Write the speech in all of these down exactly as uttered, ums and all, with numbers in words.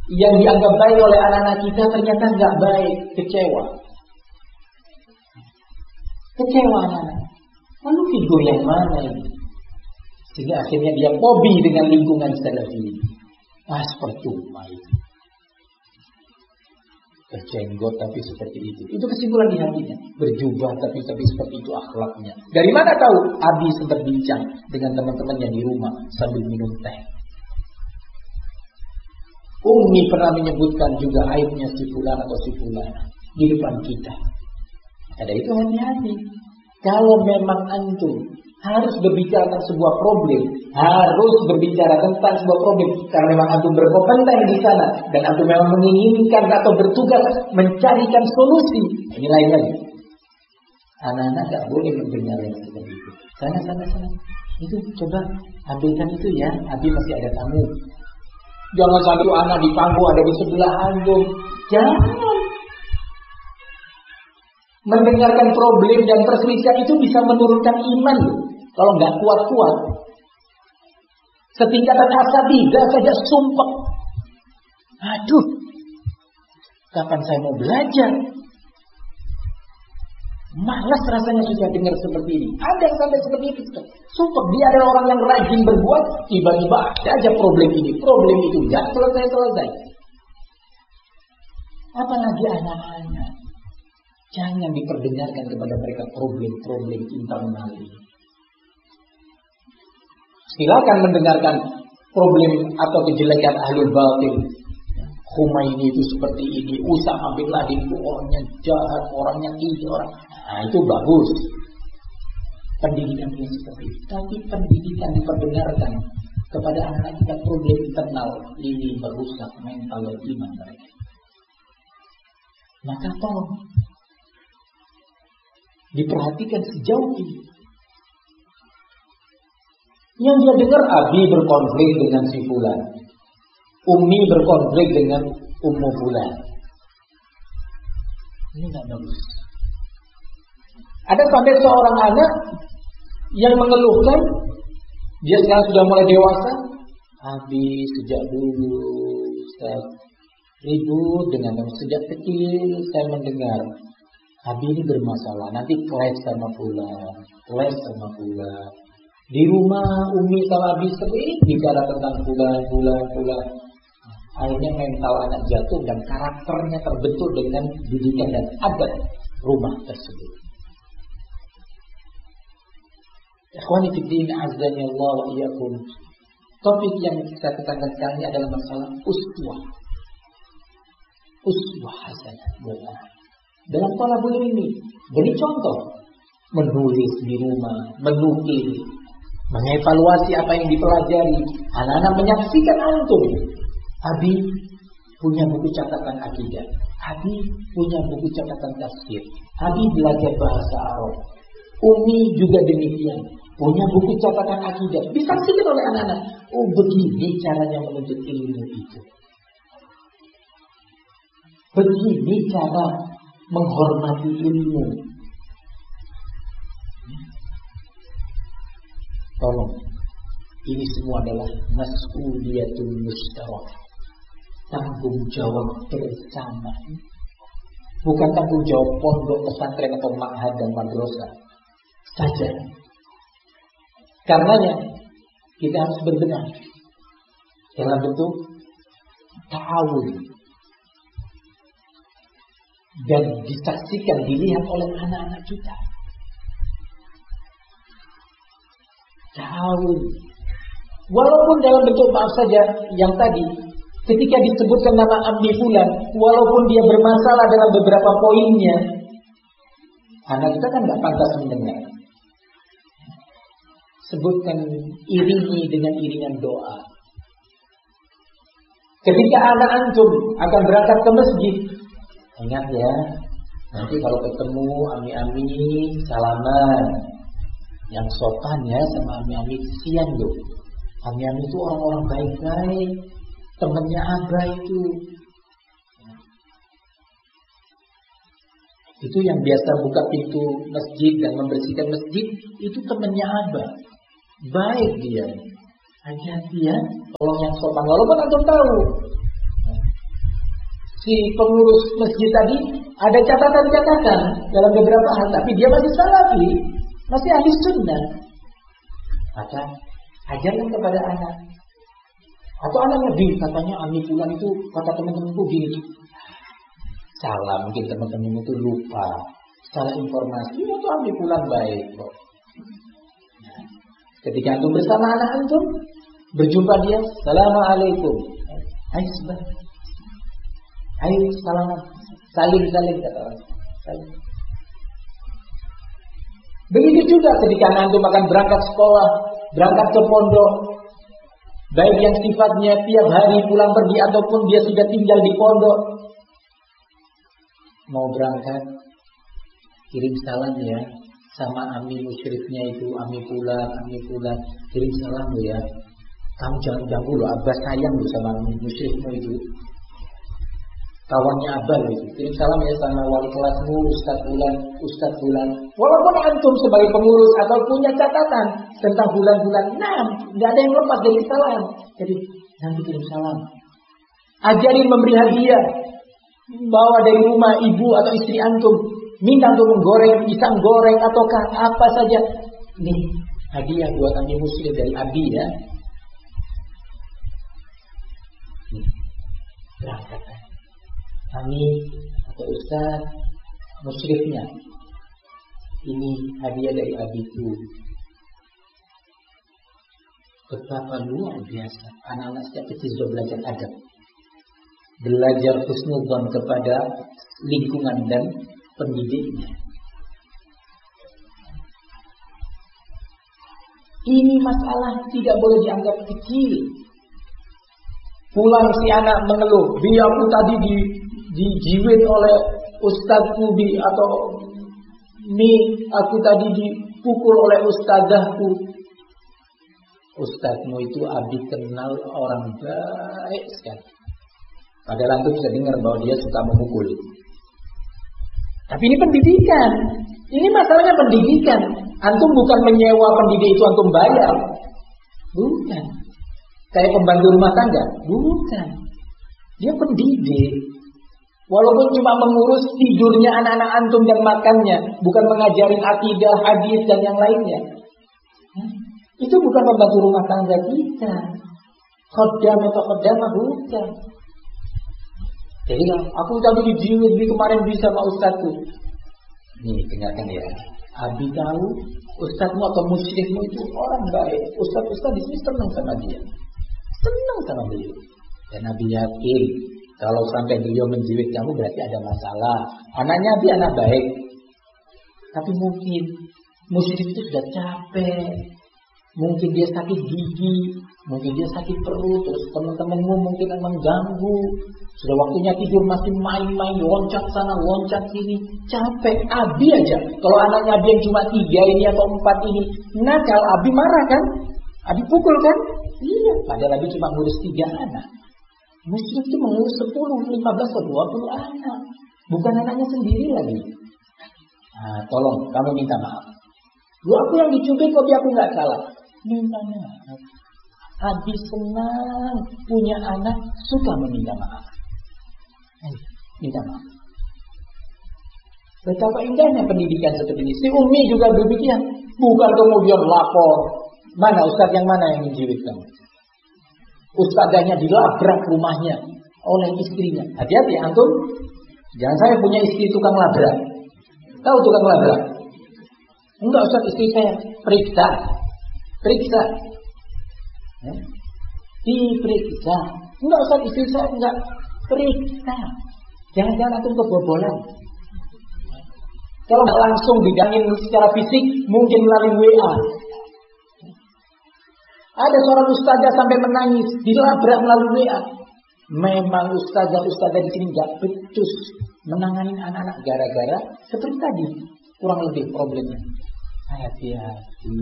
Yang dianggap baik oleh anak-anak kita ternyata nggak baik, kecewa. Kecewa anak-anak. Lalu figur yang mana ini? Sehingga akhirnya dia fobi dengan lingkungan salafi. Ah, percuma itu. Berjenggot tapi seperti itu. Itu kesimpulan di hatinya. Berjubah tapi tapi seperti itu akhlaknya. Dari mana tahu? Abi sempat bincang dengan teman-temannya di rumah sambil minum teh. Umi pernah menyebutkan juga aibnya si fulan atau si fulana di depan kita. Ada itu hati-hati. Kalau memang antum harus berbicara tentang sebuah problem, harus berbicara tentang sebuah problem karena memang antum berkompeten di sana dan antum memang menginginkan atau bertugas mencarikan solusi. Ini lain lagi. Anak-anak tidak boleh mendengar yang seperti itu. Sana, sana, sana. Itu coba ambilkan itu ya. Abi masih ada tamu. Jangan satu anak di panggung ada di sebelah antum. Jangan. Mendengarkan problem dan perselisihan itu bisa menurunkan iman loh. Kalau nggak kuat-kuat, setingkatan asabidah saja sumpah. Aduh, kapan saya mau belajar? Malas rasanya sudah dengar seperti ini. Ada yang sampai seperti itu. Sumpah, dia adalah orang yang rajin berbuat, tiba-tiba ada aja problem ini, problem itu, nggak selesai-selesai. Apalagi anak-anak. Jangan diperdengarkan kepada mereka problem-problem internal ini. Silakan mendengarkan problem atau kejelekan ahlul batil. Khomeini itu seperti ini, Usama bin Laden itu orangnya jahat, orangnya ini, orang. Nah, itu bagus. Pendidikan yang seperti itu. Tapi pendidikan diperdengarkan kepada anak-anak kita problem internal ini merusak mental dan iman mereka. Maka tolong diperhatikan sejauh ini. Yang dia dengar Abi berkonflik dengan si fulan, Umi berkonflik dengan Ummu fulan. Ini tidak bagus. Ada sampai seorang anak yang mengeluhkan, dia sekarang sudah mulai dewasa. Abi sejak dulu saya ribut dengan kamu, sejak kecil saya mendengar Abi ini bermasalah, nanti clash sama fulan, clash sama fulan. Di rumah Umi sama Abi sering bicara tentang fulan, fulan, fulan. Akhirnya mental anak jatuh dan karakternya terbentuk dengan didikan dan adat rumah tersebut. Ikhwani fiddin, azza Allah wa iyyakum. Topik yang kita tekankan sekarang ini adalah masalah uswah. Uswah hasanah buat anak. Dalam thalabul ilmi, beri contoh, menulis di rumah, menukil, mengevaluasi apa yang dipelajari. Anak-anak menyaksikan antum. Abi punya buku catatan akidah, Abi punya buku catatan tafsir, Abi belajar bahasa Arab, Umi juga demikian, punya buku catatan akidah. Disaksikan oleh anak-anak. Oh, begini caranya menuntut ilmu itu. Begini cara menghormati ilmu. Tolong, ini semua adalah mas'uliyatul mustarak, tanggung jawab bersama. Bukan tanggung jawab pondok, pesantren atau ma'had dan madrasah saja. Karenanya kita harus berbenah dalam bentuk ta'awun dan disaksikan, dilihat oleh anak-anak kita. Ta'awun, walaupun dalam bentuk maaf saja yang tadi, ketika disebutkan nama Abi Fulan, walaupun dia bermasalah dalam beberapa poinnya, anak kita kan nggak pantas mendengar. Sebutkan, iringi dengan iringan doa. Ketika anak antum akan berangkat ke masjid, ingat ya, nanti kalau ketemu ami-ami salaman, yang sopan ya sama ami-ami, kesian loh. Ami-ami itu orang-orang baik-baik, temannya Abah itu. Itu yang biasa buka pintu masjid dan membersihkan masjid, itu temannya Abah. Baik dia. Hati-hati ya, tolong yang sopan. Walaupun antum tahu si pengurus masjid tadi ada catatan-catatan dalam beberapa hal, tapi dia masih salafi, masih ahli sunnah. Maka ajarkan kepada anak. Atau anaknya bingung, katanya Ami Fulan itu kata teman-temanku gini. Salah, mungkin teman-teman itu lupa, salah informasi. Itu Ami Fulan baik kok. Nah, ketika antum bersama anak antum, berjumpa dia, Assalamualaikum. Ayo sebab, ayo salaman, saling saling kata orang. Saling. Begitu juga ketika antum akan berangkat sekolah, berangkat ke pondok, baik yang sifatnya tiap hari pulang pergi ataupun dia sudah tinggal di pondok, mau berangkat, kirim salam ya sama ami musyrifnya itu, ami Fulan, ami Fulan, kirim salam ya. Kamu jangan ganggu loh, Abah sayang loh sama ami musyrifmu itu, kawannya Abah itu. Kirim salam ya sama wali kelasmu, Ustaz Fulan, Ustaz Fulan. Walaupun antum sebagai pengurus atau punya catatan tentang bulan-bulan, nah, nggak ada yang lepas dari kesalahan. Jadi nanti kirim salam. Ajarin memberi hadiah. Bawa dari rumah ibu atau istri antum, minta untuk menggoreng pisang goreng ataukah apa saja. Nih hadiah buat ami muslim dari Abi ya. Nih, berangkat. Kami atau Ustaz musyrifnya, ini hadiah dari Abiku. Betapa luar biasa anak-anak sejak kecil sudah belajar adab, belajar husnudzon kepada lingkungan dan pendidiknya. Ini masalah tidak boleh dianggap kecil. Pulang si anak mengeluh, bi aku tadi di dijiwit oleh ustadzku bi, atau mi aku tadi dipukul oleh ustadzahku. Ustadzmu itu Abi kenal orang baik sekali. Padahal antum bisa dengar bahwa dia suka memukul. Tapi ini pendidikan. Ini masalahnya pendidikan. Antum bukan menyewa pendidik itu antum bayar. Bukan. Kayak pembantu rumah tangga. Bukan. Dia pendidik. Walaupun cuma mengurus tidurnya anak-anak antum dan makannya, bukan mengajarin akidah, hadis dan yang lainnya. Itu bukan pembantu rumah tangga kita. Khodam atau khodamah bukan. Jadi aku tadi dijiwit di kemarin bisa sama ustadzku. Nih dengarkan ya. Abi tahu ustadzmu atau musyrifmu itu orang baik. Ustadz-ustadz di sini senang sama dia. Senang sama beliau. Dan Nabi yakin kalau sampai beliau menjiwit kamu berarti ada masalah. Anaknya Abi anak baik. Tapi mungkin musyrif itu sudah capek. Mungkin dia sakit gigi, mungkin dia sakit perut, terus teman-temanmu mungkin akan mengganggu. Sudah waktunya tidur masih main-main, loncat sana, loncat sini, capek. Abi aja, kalau anaknya Abi yang cuma tiga ini atau empat ini, nakal, Abi marah kan? Abi pukul kan? Iya, padahal Abi cuma ngurus tiga anak. Muslim itu mengurus sepuluh, lima belas, atau dua puluh anak. Bukan anaknya sendiri lagi. Nah, tolong, kamu minta maaf. Lu aku yang dicubit, tapi aku nggak salah. Minta maaf. Abi senang punya anak suka meminta maaf. Ayo, minta maaf. Betapa indahnya pendidikan seperti ini. Si Umi juga demikian. Bukan kemudian lapor. Mana ustadz yang mana yang menjiwit kamu? Ustadzanya dilabrak rumahnya oleh istrinya. Hati-hati antum. Jangan saya punya istri tukang labrak. Tahu tukang labrak? Enggak ustadz, istri saya periksa. Periksa. Ya. Diperiksa. Enggak ustadz, istri saya enggak periksa. Jangan-jangan antum kebobolan. Kalau langsung digangin secara fisik, mungkin melalui W A. Ada seorang ustazah sampai menangis, dilabrak melalui W A. Memang ustazah-ustazah di sini nggak becus menangani anak-anak gara-gara seperti tadi, kurang lebih problemnya. Hati-hati.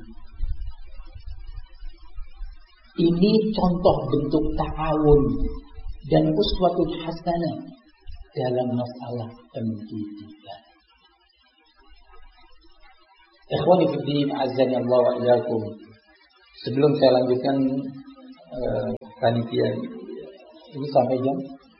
Ini contoh bentuk ta'awun dan uswatul hasanah dalam masalah pendidikan. Ikhwani fi din, azza Allah wa iyyakum. Sebelum saya lanjutkan uh, panitia ini sampai jam